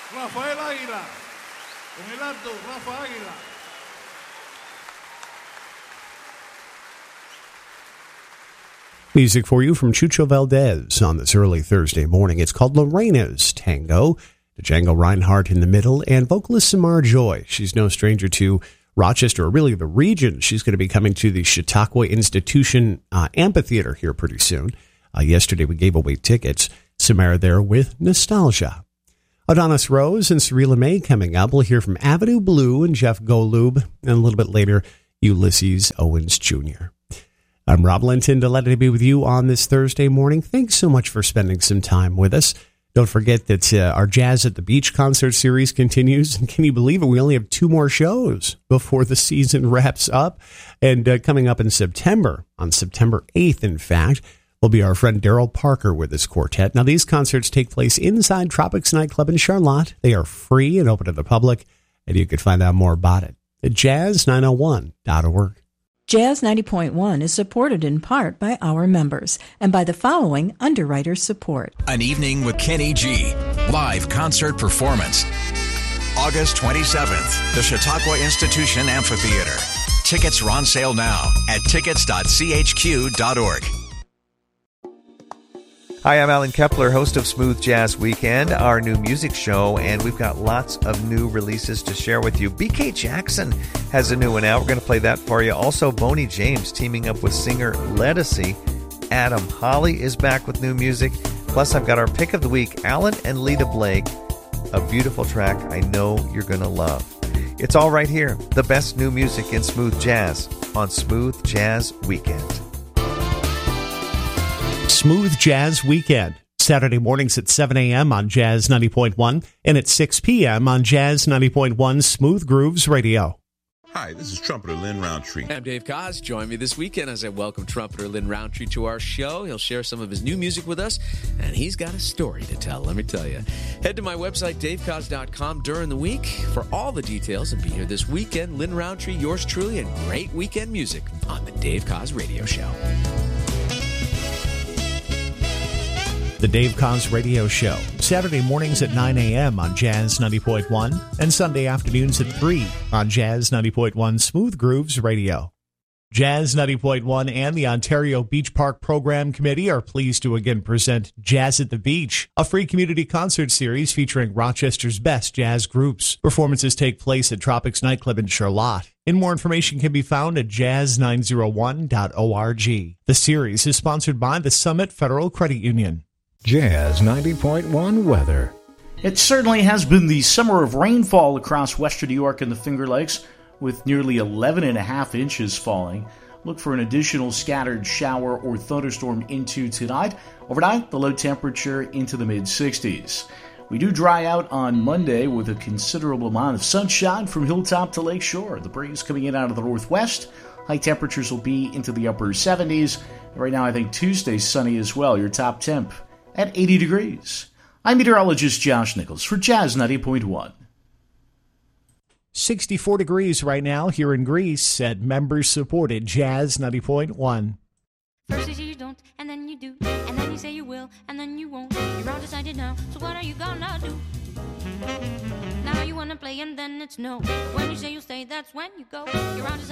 Rafael Águila. Con el alto, Rafa Águila. Music for you from Chucho Valdez on this early Thursday morning. It's called Lorena's Tango. Django Reinhardt in the middle, and vocalist Samara Joy. She's no stranger to Rochester, or really the region. She's going to be coming to the Chautauqua Institution Amphitheater here pretty soon. Yesterday we gave away tickets. Samara there with Nostalgia. Adonis Rose and Cirilla May coming up. We'll hear from Avenue Blue and Jeff Golub, and a little bit later, Ulysses Owens Jr. I'm Rob Linton, delighted to be with you on this Thursday morning. Thanks so much for spending some time with us. Don't forget that our Jazz at the Beach concert series continues. And can you believe it? We only have 2 more shows before the season wraps up. And coming up in September, on September 8th, in fact, will be our friend Daryl Parker with his quartet. Now, these concerts take place inside Tropics Nightclub in Charlotte. They are free and open to the public, and you can find out more about it at jazz901.org. Jazz 90.1 is supported in part by our members and by the following underwriter support. An Evening with Kenny G. Live concert performance. August 27th, the Chautauqua Institution Amphitheater. Tickets are on sale now at tickets.chq.org. Hi, I'm Alan Kepler, host of Smooth Jazz Weekend, our new music show, and we've got lots of new releases to share with you. BK Jackson has a new one out. We're going to play that for you. Also, Boney James teaming up with singer Ledisi. Adam Holly is back with new music. Plus, I've got our pick of the week, Alan and Lita Blake, a beautiful track I know you're going to love. It's all right here, the best new music in smooth jazz on Smooth Jazz Weekend. Smooth Jazz Weekend, Saturday mornings at 7 a.m. on Jazz 90.1 and at 6 p.m. on Jazz 90.1 Smooth Grooves Radio. Hi, this is trumpeter Lynn Roundtree. I'm Dave Koz. Join me this weekend as I welcome trumpeter Lynn Roundtree to our show. He'll share some of his new music with us, and he's got a story to tell, let me tell you. Head to my website, davekoz.com, during the week for all the details, and be here this weekend. Lynn Roundtree, yours truly, and great weekend music on the Dave Koz Radio Show. The Dave Koz Radio Show, Saturday mornings at 9 a.m. on Jazz 90.1 and Sunday afternoons at 3 on Jazz 90.1 Smooth Grooves Radio. Jazz 90.1 and the Ontario Beach Park Program Committee are pleased to again present Jazz at the Beach, a free community concert series featuring Rochester's best jazz groups. Performances take place at Tropics Nightclub in Charlotte. And more information can be found at jazz901.org. The series is sponsored by the Summit Federal Credit Union. Jazz 90.1 weather. It certainly has been the summer of rainfall across western New York and the Finger Lakes, with nearly 11.5 inches falling. Look for an additional scattered shower or thunderstorm into tonight. Overnight, the low temperature into the mid-60s. We do dry out on Monday with a considerable amount of sunshine from hilltop to lakeshore. The breeze coming in out of the northwest. High temperatures will be into the upper 70s. Right now, I think Tuesday's sunny as well. Your top temp at 80 degrees. I'm meteorologist Josh Nichols for Jazz 90.1. 64 degrees right now here in Greece at members-supported Jazz 90.1. First you say you don't, and then you do, and then you say you will, and then you won't. You're all decided now, so what are you gonna do? Now you wanna play, and then it's no. When you say you'll stay, that's when you go. You're all decided.